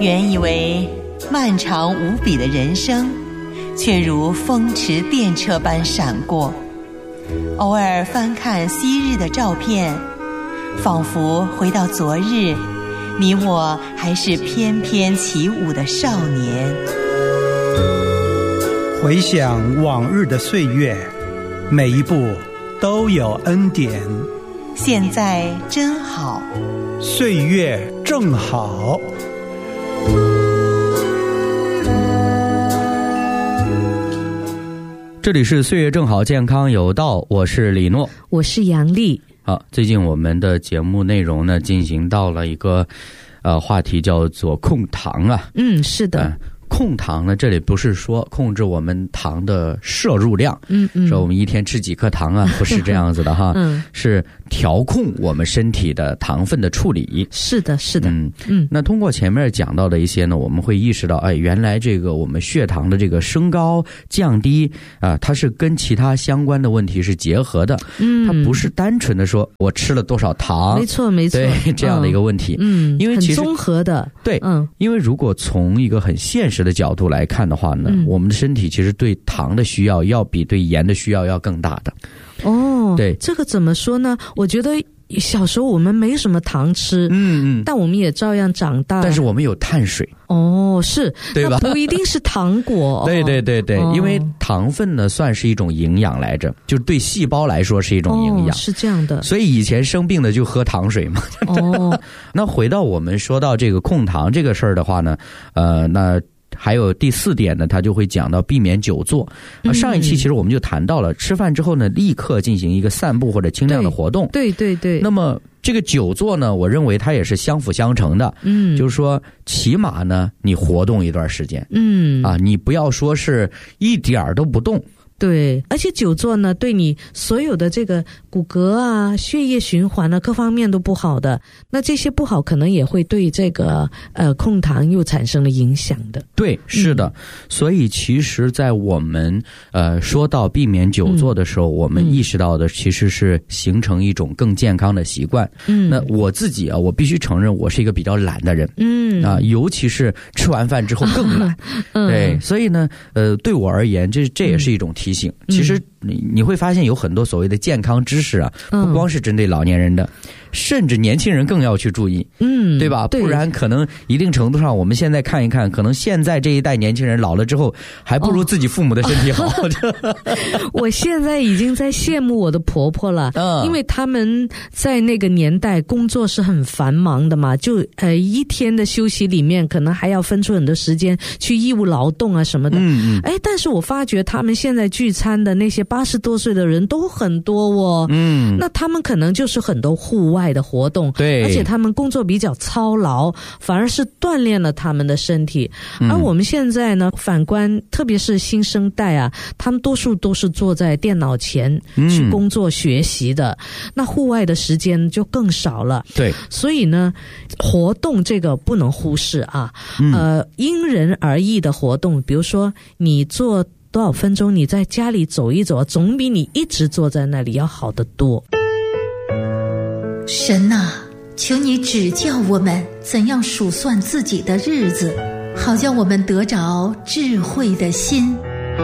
原以为漫长无比的人生，却如风驰电掣般闪过。偶尔翻看昔日的照片，仿佛回到昨日，你我还是翩翩起舞的少年。 回想往日的岁月，每一步都有恩典。 现在真好， 岁月正好。 这里是岁月正好，健康有道，我是李诺， 我是杨丽。 好，最近我们的节目内容呢，进行到了一个话题，叫做控糖啊。 是的。 控糖呢，这里不是说控制我们糖的摄入量，说我们一天吃几颗糖啊，不是这样子的哈，是调控我们身体的糖分的处理。 是的，是的。 那通过前面讲到的一些呢，我们会意识到，原来这个我们血糖的这个升高降低啊，它是跟其他相关的问题是结合的。它不是单纯的说我吃了多少糖， 没错没错， 对这样的一个问题。因为其实很综合的。 对，因为如果从一个很现实的角度来看的话呢，我们的身体其实对糖的需要要比对盐的需要要更大的。对， 这个怎么说呢？我觉得小时候我们没什么糖吃，但我们也照样长大。 但是我们有碳水。 是， 对吧？ 那不一定是糖果。 对对对对，因为糖分呢算是一种营养来着，就是对细胞来说是一种营养。 是这样的。 所以以前生病的就喝糖水嘛。那回到我们说到这个控糖这个事儿的话呢，那还有第4点呢，他就会讲到避免久坐。上一期其实我们就谈到了，吃饭之后呢，立刻进行一个散步或者轻量的活动。 对对对。 那么这个久坐呢，我认为它也是相辅相成的。就是说起码呢，你活动一段时间。你不要说是一点儿都不动。 对，而且久坐呢，对你所有的这个骨骼啊、血液循环啊各方面都不好的。那这些不好，可能也会对这个控糖又产生了影响的。 对，是的。所以其实在我们说到避免久坐的时候，我们意识到的其实是形成一种更健康的习惯。那我自己啊，我必须承认我是一个比较懒的人。尤其是吃完饭之后更懒。对，所以呢对我而言这也是一种提醒。其实你会发现有很多所谓的健康知识啊，不光是针对老年人的，甚至年轻人更要去注意。对吧？不然可能一定程度上我们现在看一看，可能现在这一代年轻人老了之后还不如自己父母的身体好。 我现在已经在羡慕我的婆婆了。因为他们在那个年代工作是很繁忙的嘛，就一天的休息里面可能还要分出很多时间去义务劳动啊什么的。但是我发觉他们现在聚餐的那些80多岁的人都很多哦。那他们可能就是很多户外的活动。 对， 而且他们工作比较操劳，反而是锻炼了他们的身体。而我们现在呢，反观特别是新生代啊，他们多数都是坐在电脑前去工作学习的，那户外的时间就更少了。 对， 所以呢，活动这个不能忽视啊。因人而异的活动，比如说你做多少分钟，你在家里走一走，总比你一直坐在那里要好得多。 神啊，求你指教我们怎样数算自己的日子，好叫我们得着智慧的心。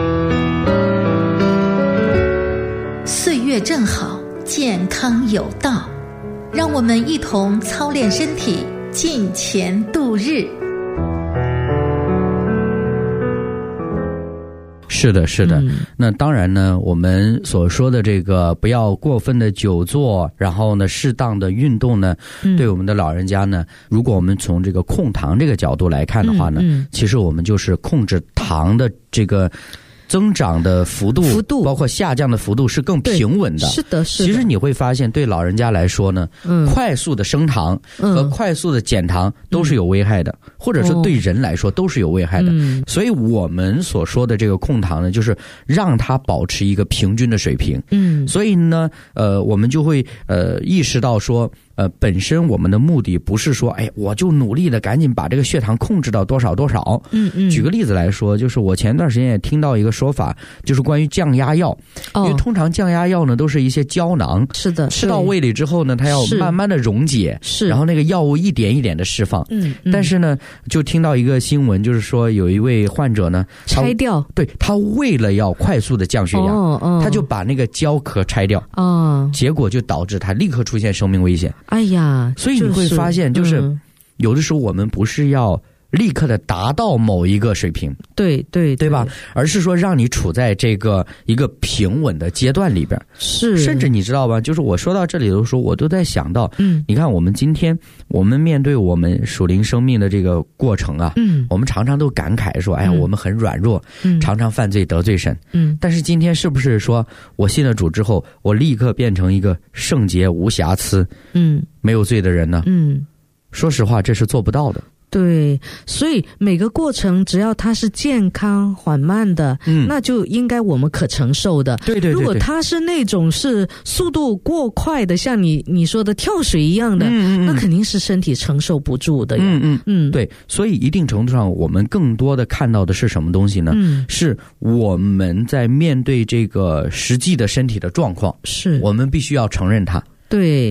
岁月正好，健康有道，让我们一同操练身体，尽前度日。 是的，是的。那当然呢，我们所说的这个不要过分的久坐，然后呢，适当的运动呢，对我们的老人家呢，如果我们从这个控糖这个角度来看的话呢，其实我们就是控制糖的这个增长的幅度包括下降的幅度是更平稳的。 是的，是的。 其实你会发现对老人家来说呢，快速的升糖和快速的减糖都是有危害的，或者说对人来说都是有危害的。所以我们所说的这个控糖呢，就是让它保持一个平均的水平。所以呢我们就会意识到说， 本身我们的目的不是说，哎，我就努力的赶紧把这个血糖控制到多少多少。举个例子来说，就是我前段时间也听到一个说法，就是关于降压药，因为通常降压药呢都是一些胶囊， 是的， 吃到胃里之后呢，它要慢慢的溶解， 是， 然后那个药物一点一点的释放。但是呢，就听到一个新闻，就是说有一位患者呢， 拆掉， 对，他为了要快速的降血压，他就把那个胶壳拆掉，结果就导致他立刻出现生命危险。 哎呀， 所以你会发现，就是有的时候我们不是要立刻的达到某一个水平，对吧？而是说让你处在这个一个平稳的阶段里边。 是， 甚至你知道吧？就是我说到这里的时候，我都在想到，你看我们今天我们面对我们属灵生命的这个过程啊，我们常常都感慨说，哎呀，我们很软弱，常常犯罪得罪神。但是今天是不是说我信了主之后，我立刻变成一个圣洁无瑕疵，没有罪的人呢？说实话，这是做不到的。 对，所以每个过程只要它是健康缓慢的，那就应该我们可承受的。 对，如果它是那种是速度过快的，像你说的跳水一样的，那肯定是身体承受不住的。 对，所以一定程度上，我们更多的看到的是什么东西呢？是我们在面对这个实际的身体的状况，是我们必须要承认它。 对。